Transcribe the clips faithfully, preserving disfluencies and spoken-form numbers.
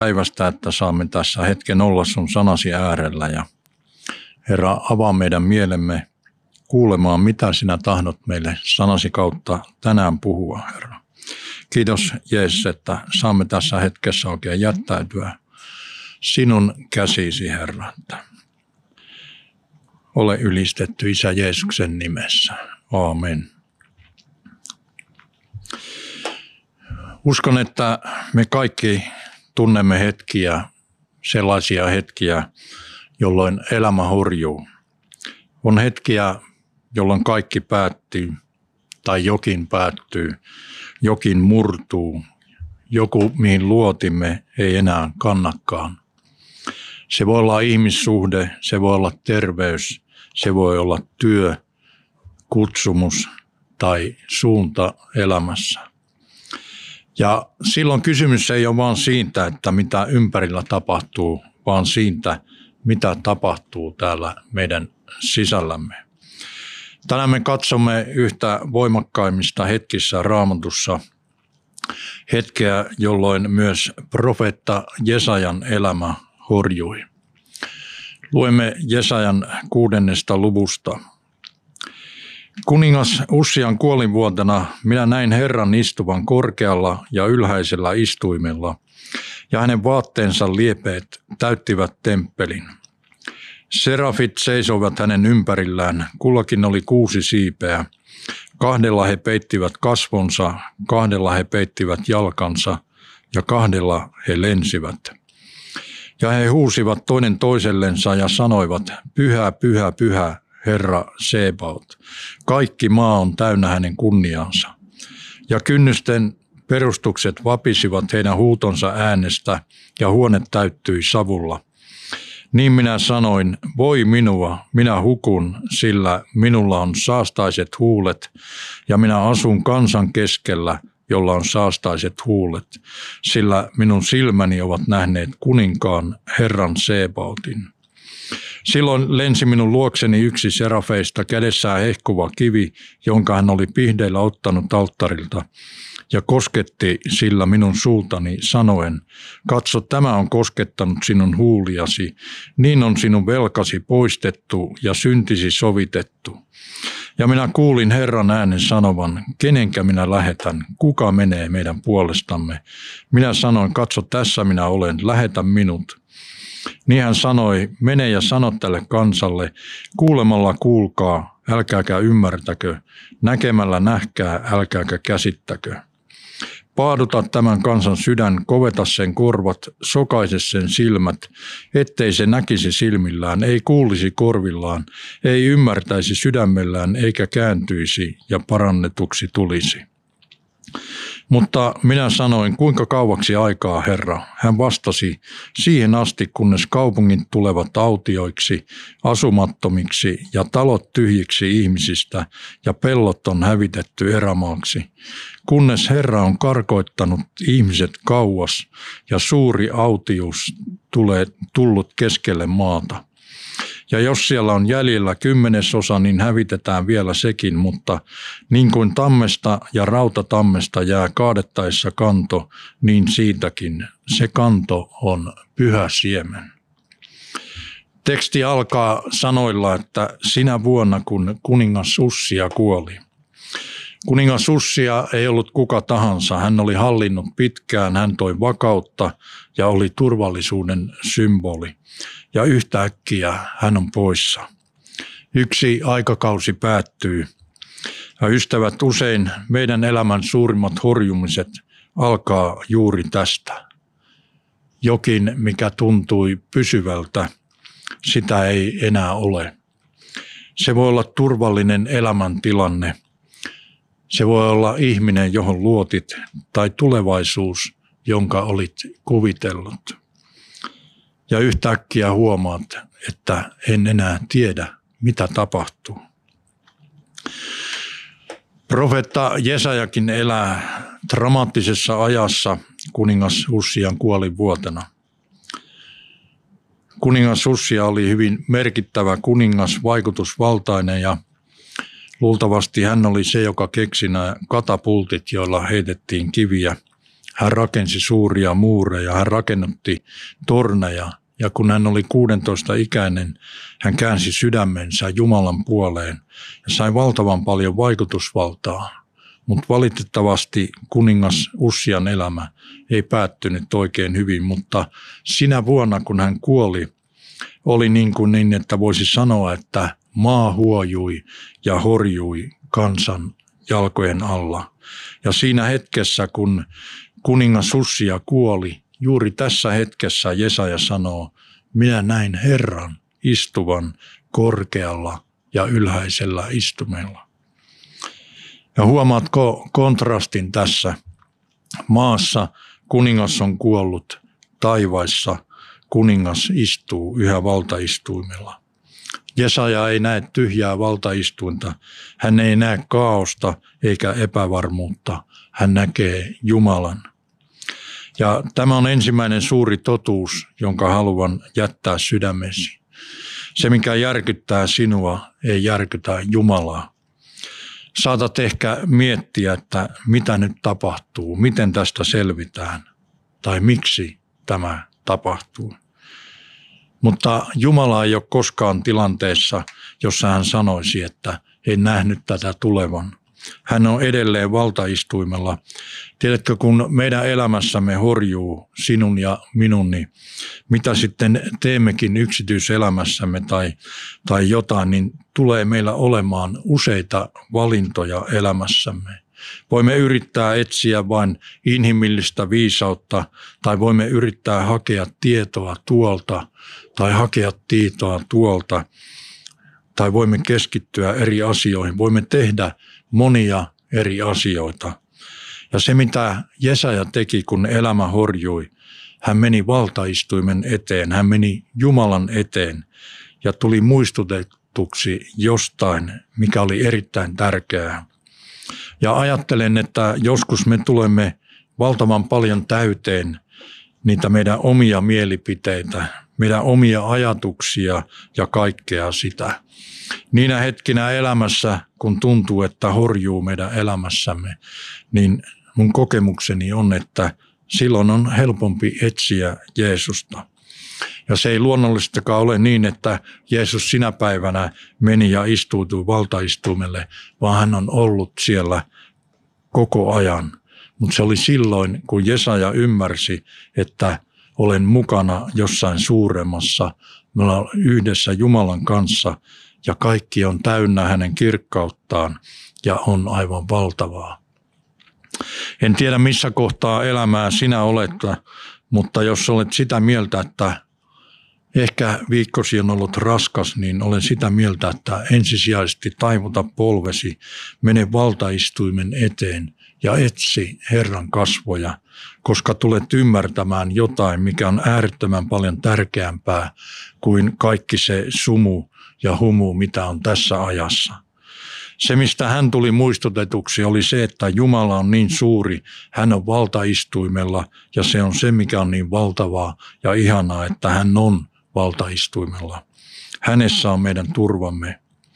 Päivästä, että saamme tässä hetken olla sun sanasi äärellä ja Herra, avaa meidän mielemme kuulemaan, mitä sinä tahdot meille sanasi kautta tänään puhua, Herra. Kiitos Jeesus, että saamme tässä hetkessä oikein jättäytyä sinun käsisi, Herra. Ole ylistetty Isä Jeesuksen nimessä. Aamen. Uskon, että me kaikki tunnemme hetkiä, sellaisia hetkiä, jolloin elämä horjuu. On hetkiä, jolloin kaikki päättyy tai jokin päättyy, jokin murtuu, joku mihin luotimme ei enää kannakaan. Se voi olla ihmissuhde, se voi olla terveys, se voi olla työ, kutsumus tai suunta elämässä. Ja silloin kysymys ei ole vain siitä, että mitä ympärillä tapahtuu, vaan siitä, mitä tapahtuu täällä meidän sisällämme. Tänään me katsomme yhtä voimakkaimmista hetkissä Raamatussa, hetkeä, jolloin myös profeetta Jesajan elämä horjui. Luemme Jesajan kuudennesta luvusta. Kuningas Ussian kuolinvuotena minä näin Herran istuvan korkealla ja ylhäisellä istuimella, ja hänen vaatteensa liepeet täyttivät temppelin. Serafit seisoivat hänen ympärillään, kullakin oli kuusi siipeä. Kahdella he peittivät kasvonsa, kahdella he peittivät jalkansa ja kahdella he lensivät. Ja he huusivat toinen toisellensa ja sanoivat, pyhä, pyhä, pyhä, Herra Sebaot. Kaikki maa on täynnä hänen kunniansa. Ja kynnysten perustukset vapisivat heidän huutonsa äänestä ja huone täyttyi savulla. Niin minä sanoin, voi minua, minä hukun, sillä minulla on saastaiset huulet ja minä asun kansan keskellä, jolla on saastaiset huulet, sillä minun silmäni ovat nähneet kuninkaan Herran Sebaotin. Silloin lensi minun luokseni yksi serafeista, kädessään hehkuva kivi, jonka hän oli pihdeillä ottanut alttarilta, ja kosketti sillä minun suultani sanoen, katso, tämä on koskettanut sinun huuliasi, niin on sinun velkasi poistettu ja syntisi sovitettu. Ja minä kuulin Herran äänen sanovan, kenenkä minä lähetän, kuka menee meidän puolestamme. Minä sanoin, katso, tässä minä olen, lähetä minut. Niin hän sanoi, mene ja sano tälle kansalle, kuulemalla kuulkaa, älkääkä ymmärtäkö, näkemällä nähkää, älkääkä käsittäkö. Paaduta tämän kansan sydän, koveta sen korvat, sokaise sen silmät, ettei se näkisi silmillään, ei kuulisi korvillaan, ei ymmärtäisi sydämellään, eikä kääntyisi ja parannetuksi tulisi. Mutta minä sanoin, kuinka kauaksi aikaa, Herra? Hän vastasi, siihen asti, kunnes kaupungit tulevat autioiksi, asumattomiksi ja talot tyhjiksi ihmisistä ja pellot on hävitetty erämaaksi. Kunnes Herra on karkoittanut ihmiset kauas ja suuri autius tulee tullut keskelle maata. Ja jos siellä on jäljellä kymmenesosa, niin hävitetään vielä sekin, mutta niin kuin tammesta ja rautatammesta jää kaadettaessa kanto, niin siitäkin se kanto on pyhä siemen. Teksti alkaa sanoilla, että sinä vuonna kun kuningas Ussia kuoli. Kuningas Ussia ei ollut kuka tahansa, hän oli hallinnut pitkään, hän toi vakautta ja oli turvallisuuden symboli. Ja yhtäkkiä hän on poissa. Yksi aikakausi päättyy. Ja ystävät, usein meidän elämän suurimmat horjumiset alkaa juuri tästä. Jokin, mikä tuntui pysyvältä, sitä ei enää ole. Se voi olla turvallinen elämäntilanne. Se voi olla ihminen, johon luotit, tai tulevaisuus, jonka olit kuvitellut. Ja yhtäkkiä huomaat, että en enää tiedä, mitä tapahtuu. Profeetta Jesajakin elää dramaattisessa ajassa kuningas Ussian kuolinvuotena. Kuningas Ussia oli hyvin merkittävä kuningas, vaikutusvaltainen ja luultavasti hän oli se, joka keksi nämä katapultit, joilla heitettiin kiviä Hän rakensi suuria muureja, hän rakennutti torneja. Ja kun hän oli kuudentoista ikäinen, hän käänsi sydämensä Jumalan puoleen ja sai valtavan paljon vaikutusvaltaa. Mutta valitettavasti kuningas Ussian elämä ei päättynyt oikein hyvin, mutta sinä vuonna, kun hän kuoli, oli niin kuin niin, että voisi sanoa, että maa huojui ja horjui kansan jalkojen alla. Ja siinä hetkessä, kun kuningas Ussia kuoli, juuri tässä hetkessä Jesaja sanoo, minä näin Herran istuvan korkealla ja ylhäisellä istumella. Ja huomaatko kontrastin tässä? Maassa kuningas on kuollut, taivaissa kuningas istuu yhä valtaistuimella. Jesaja ei näe tyhjää valtaistuinta, hän ei näe kaaosta eikä epävarmuutta, hän näkee Jumalan. Ja tämä on ensimmäinen suuri totuus, jonka haluan jättää sydämesi. Se, mikä järkyttää sinua, ei järkytä Jumalaa. Saatat ehkä miettiä, että mitä nyt tapahtuu, miten tästä selvitään tai miksi tämä tapahtuu. Mutta Jumala ei ole koskaan tilanteessa, jossa hän sanoisi, että en nähnyt tätä tulevan. Hän on edelleen valtaistuimella. Tiedätkö, kun meidän elämässämme horjuu sinun ja minun, niin mitä sitten teemmekin yksityiselämässämme tai, tai jotain, niin tulee meillä olemaan useita valintoja elämässämme. Voimme yrittää etsiä vain inhimillistä viisautta tai voimme yrittää hakea tietoa tuolta tai hakea tietoa tuolta tai voimme keskittyä eri asioihin. Voimme tehdä monia eri asioita. Ja se, mitä Jesaja teki, kun elämä horjui, hän meni valtaistuimen eteen, hän meni Jumalan eteen ja tuli muistutetuksi jostain, mikä oli erittäin tärkeää. Ja ajattelen, että joskus me tulemme valtavan paljon täyteen niitä meidän omia mielipiteitä, meidän omia ajatuksia ja kaikkea sitä. Niinä hetkinä elämässä, kun tuntuu, että horjuu meidän elämässämme, niin mun kokemukseni on, että silloin on helpompi etsiä Jeesusta. Ja se ei luonnollistakaan ole niin, että Jeesus sinä päivänä meni ja istuutui valtaistuimelle, vaan hän on ollut siellä koko ajan. Mutta se oli silloin, kun Jesaja ymmärsi, että olen mukana jossain suuremmassa, me ollaan yhdessä Jumalan kanssa ja kaikki on täynnä hänen kirkkauttaan ja on aivan valtavaa. En tiedä missä kohtaa elämää sinä olet, mutta jos olet sitä mieltä, että ehkä viikkosi on ollut raskas, niin olen sitä mieltä, että ensisijaisesti taivuta polvesi, mene valtaistuimen eteen ja etsi Herran kasvoja, koska tulet ymmärtämään jotain, mikä on äärettömän paljon tärkeämpää kuin kaikki se sumu ja humu, mitä on tässä ajassa. Se, mistä hän tuli muistutetuksi, oli se, että Jumala on niin suuri, hän on valtaistuimella ja se on se, mikä on niin valtavaa ja ihanaa, että hän on valtaistuimella. Hänessä on meidän turvamme.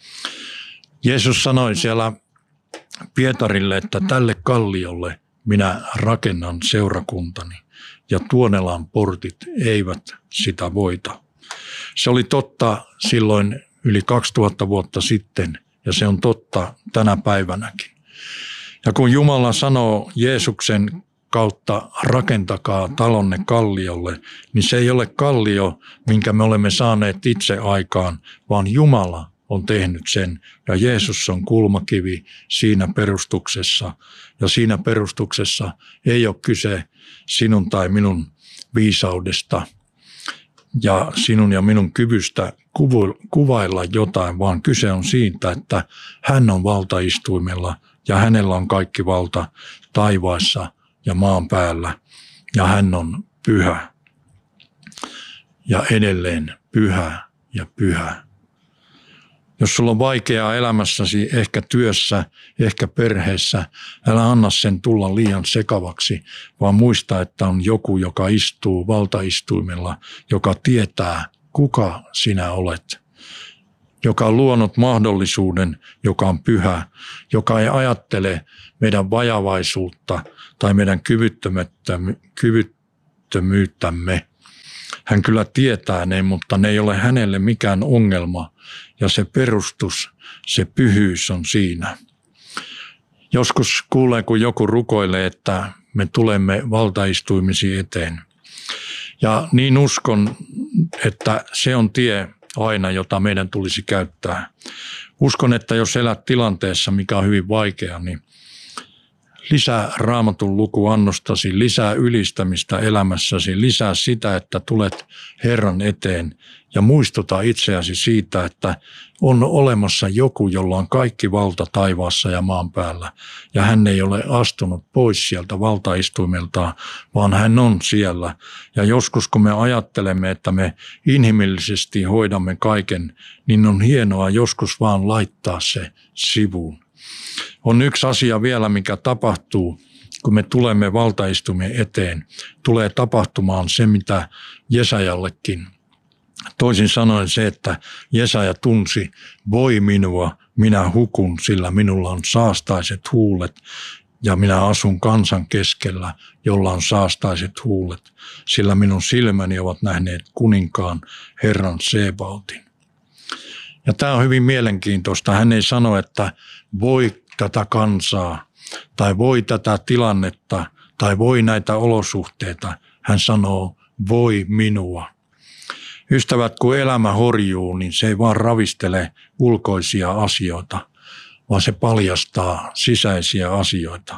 Jeesus sanoi siellä Pietarille, että tälle kalliolle minä rakennan seurakuntani ja Tuonelan portit eivät sitä voita. Se oli totta silloin yli kaksituhatta vuotta sitten ja se on totta tänä päivänäkin. Ja kun Jumala sanoo Jeesuksen kautta rakentakaa talonne kalliolle, niin se ei ole kallio, minkä me olemme saaneet itse aikaan, vaan Jumala on tehnyt sen ja Jeesus on kulmakivi siinä perustuksessa. Ja siinä perustuksessa ei ole kyse sinun tai minun viisaudesta ja sinun ja minun kyvystä kuvailla jotain, vaan kyse on siitä, että hän on valtaistuimella ja hänellä on kaikki valta taivaassa ja maan päällä ja hän on pyhä ja edelleen pyhä ja pyhä. Jos sulla on vaikeaa elämässäsi, ehkä työssä, ehkä perheessä, älä anna sen tulla liian sekavaksi, vaan muista, että on joku, joka istuu valtaistuimella, joka tietää, kuka sinä olet. joka on luonut mahdollisuuden, joka on pyhä, joka ei ajattele meidän vajavaisuutta tai meidän kyvyttömyyttämme. Hän kyllä tietää ne, mutta ne ei ole hänelle mikään ongelma ja se perustus, se pyhyys on siinä. Joskus kuulee, kun joku rukoilee, että me tulemme valtaistuimisi eteen. Ja niin uskon, että se on tie aina, jota meidän tulisi käyttää. Uskon, että jos elät tilanteessa, mikä on hyvin vaikea, niin lisää Raamatun lukuannostasi, lisää ylistämistä elämässäsi, lisää sitä, että tulet Herran eteen ja muistuta itseäsi siitä, että on olemassa joku, jolla on kaikki valta taivaassa ja maan päällä. Ja hän ei ole astunut pois sieltä valtaistuimeltaan, vaan hän on siellä. Ja joskus kun me ajattelemme, että me inhimillisesti hoidamme kaiken, niin on hienoa joskus vaan laittaa se sivuun. On yksi asia vielä, mikä tapahtuu, kun me tulemme valtaistumien eteen. Tulee tapahtumaan se, mitä Jesajallekin. Toisin sanoen se, että Jesaja tunsi, voi minua, minä hukun, sillä minulla on saastaiset huulet ja minä asun kansan keskellä, jolla on saastaiset huulet, sillä minun silmäni ovat nähneet kuninkaan Herran Sebaotin. Ja tämä on hyvin mielenkiintoista. Hän ei sano, että voi tätä kansaa tai voi tätä tilannetta tai voi näitä olosuhteita. Hän sanoo, voi minua. Ystävät, kun elämä horjuu, niin se ei vaan ravistele ulkoisia asioita, vaan se paljastaa sisäisiä asioita.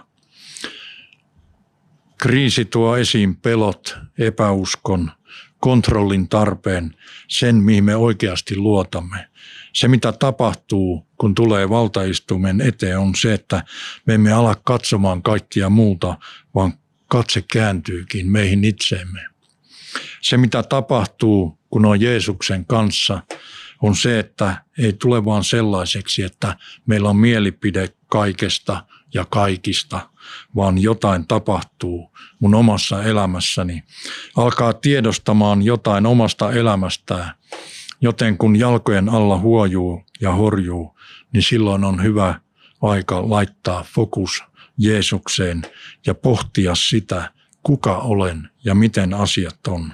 Kriisi tuo esiin pelot, epäuskon, kontrollin tarpeen, sen mihin me oikeasti luotamme. Se mitä tapahtuu, kun tulee valtaistuimen eteen, on se, että me emme ala katsomaan kaikkia muuta, vaan katse kääntyykin meihin itseemme. Se mitä tapahtuu, kun on Jeesuksen kanssa, on se, että ei tule vaan sellaiseksi, että meillä on mielipide kaikesta ja kaikista, vaan jotain tapahtuu mun omassa elämässäni. Alkaa tiedostamaan jotain omasta elämästään, joten kun jalkojen alla huojuu ja horjuu, niin silloin on hyvä aika laittaa fokus Jeesukseen ja pohtia sitä, kuka olen ja miten asiat on.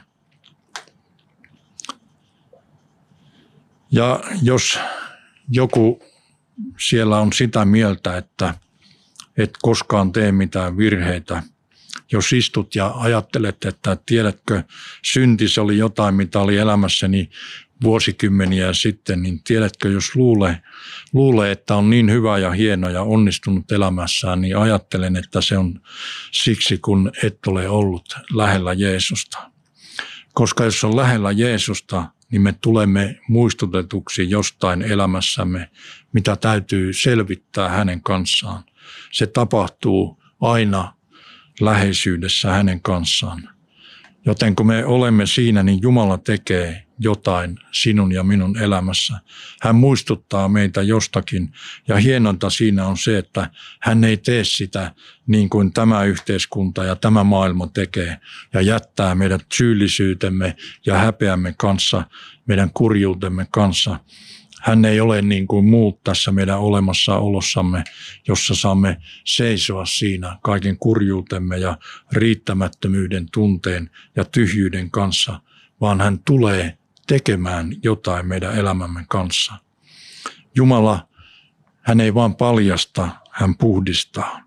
Ja jos joku siellä on sitä mieltä, että et koskaan tee mitään virheitä, jos istut ja ajattelet, että tiedätkö, synti se oli jotain, mitä oli elämässäni vuosikymmeniä sitten, niin tiedätkö, jos luulee, luulee, että on niin hyvä ja hieno ja onnistunut elämässään, niin ajattelen, että se on siksi, kun et ole ollut lähellä Jeesusta. Koska jos on lähellä Jeesusta, niin me tulemme muistutetuksi jostain elämässämme, mitä täytyy selvittää hänen kanssaan. Se tapahtuu aina läheisyydessä hänen kanssaan. Joten kun me olemme siinä, niin Jumala tekee jotain sinun ja minun elämässä. Hän muistuttaa meitä jostakin ja hienonta siinä on se, että hän ei tee sitä niin kuin tämä yhteiskunta ja tämä maailma tekee ja jättää meidät syyllisyytemme ja häpeämme kanssa, meidän kurjuutemme kanssa. Hän ei ole niin kuin muut tässä meidän olemassaolossamme, jossa saamme seisoa siinä kaiken kurjuutemme ja riittämättömyyden tunteen ja tyhjyyden kanssa, vaan hän tulee tekemään jotain meidän elämämme kanssa. Jumala, hän ei vaan paljasta, hän puhdistaa.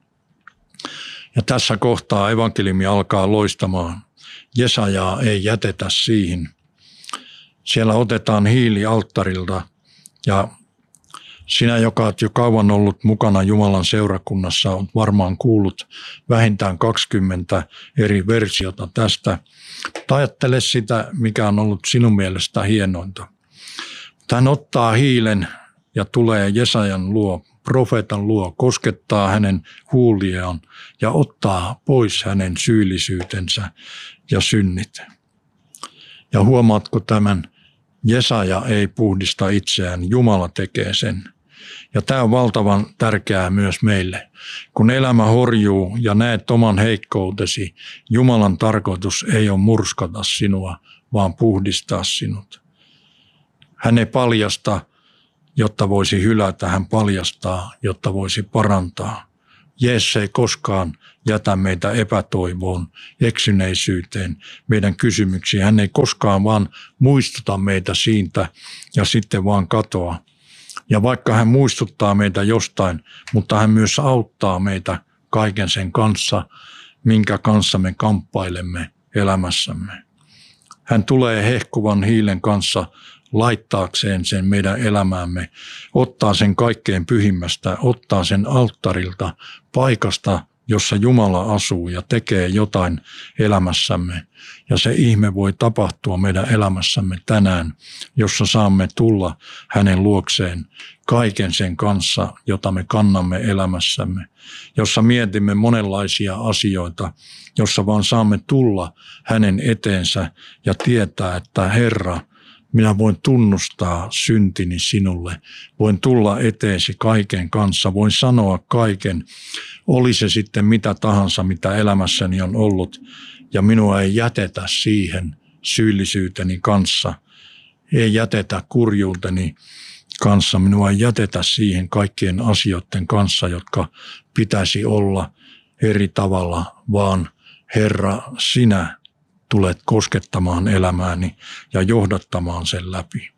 Ja tässä kohtaa evankeliumi alkaa loistamaan. Jesajaa ei jätetä siihen. Siellä otetaan hiili alttarilta. Ja sinä, joka olet jo kauan ollut mukana Jumalan seurakunnassa, olet varmaan kuullut vähintään kaksikymmentä eri versiota tästä. Ajattele sitä, mikä on ollut sinun mielestä hienointa. Hän ottaa hiilen ja tulee Jesajan luo, profeetan luo, koskettaa hänen huuliaan ja ottaa pois hänen syyllisyytensä ja synnit. Ja huomaatko tämän? Jesaja ei puhdista itseään, Jumala tekee sen. Ja tämä on valtavan tärkeää myös meille. Kun elämä horjuu ja näet oman heikkoutesi, Jumalan tarkoitus ei ole murskata sinua, vaan puhdistaa sinut. Hän ei paljasta jotta voisi hylätä, hän paljastaa, jotta voisi parantaa. Jeesus ei koskaan jätä meitä epätoivoon, eksyneisyyteen, meidän kysymyksiin. Hän ei koskaan vaan muistuta meitä siitä ja sitten vaan katoa. Ja vaikka hän muistuttaa meitä jostain, mutta hän myös auttaa meitä kaiken sen kanssa, minkä kanssa me kamppailemme elämässämme. Hän tulee hehkuvan hiilen kanssa laittaakseen sen meidän elämäämme, ottaa sen kaikkein pyhimmästä, ottaa sen alttarilta, paikasta, jossa Jumala asuu ja tekee jotain elämässämme. Ja se ihme voi tapahtua meidän elämässämme tänään, jossa saamme tulla hänen luokseen kaiken sen kanssa, jota me kannamme elämässämme. Jossa mietimme monenlaisia asioita, jossa vaan saamme tulla hänen eteensä ja tietää, että Herra, minä voin tunnustaa syntini sinulle. Voin tulla eteesi kaiken kanssa. Voin sanoa kaiken. Oli se sitten mitä tahansa, mitä elämässäni on ollut. Ja minua ei jätetä siihen syyllisyyteni kanssa. Ei jätetä kurjuuteni kanssa. Minua ei jätetä siihen kaikkien asioiden kanssa, jotka pitäisi olla eri tavalla. Vaan Herra, sinä tulet koskettamaan elämääni ja johdattamaan sen läpi.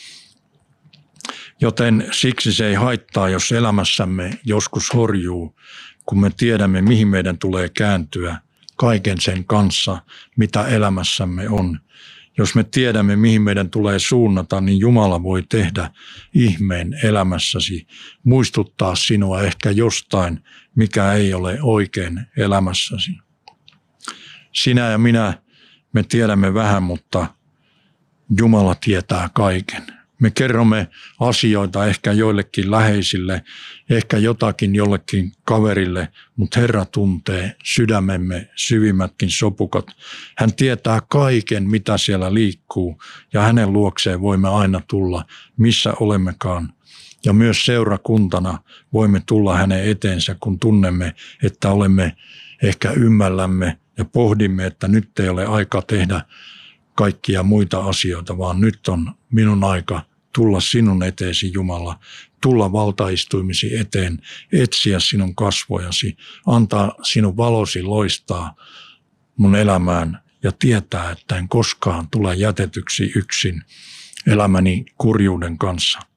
Joten siksi se ei haittaa, jos elämässämme joskus horjuu, kun me tiedämme, mihin meidän tulee kääntyä kaiken sen kanssa, mitä elämässämme on. Jos me tiedämme, mihin meidän tulee suunnata, niin Jumala voi tehdä ihmeen elämässäsi, muistuttaa sinua ehkä jostain, mikä ei ole oikein elämässäsi. Sinä ja minä, me tiedämme vähän, mutta Jumala tietää kaiken. Me kerromme asioita ehkä joillekin läheisille, ehkä jotakin jollekin kaverille, mutta Herra tuntee sydämemme syvimmätkin sopukat. Hän tietää kaiken, mitä siellä liikkuu, ja hänen luokseen voimme aina tulla, missä olemmekaan. Ja myös seurakuntana voimme tulla hänen eteensä, kun tunnemme, että olemme ehkä ymmällämme ja pohdimme, että nyt ei ole aika tehdä kaikkia muita asioita, vaan nyt on minun aika tulla sinun eteesi, Jumala, tulla valtaistuimisi eteen, etsiä sinun kasvojasi, antaa sinun valosi loistaa mun elämään ja tietää, että en koskaan tule jätetyksi yksin elämäni kurjuuden kanssa.